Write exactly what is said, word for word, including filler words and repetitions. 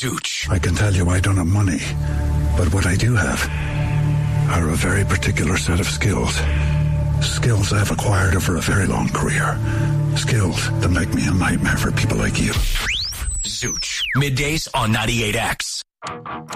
Zooch. I can tell you I don't have money, but what I do have are a very particular set of skills. Skills I've acquired over a very long career. Skills that make me a nightmare for people like you. Zooch. Middays on ninety-eight X.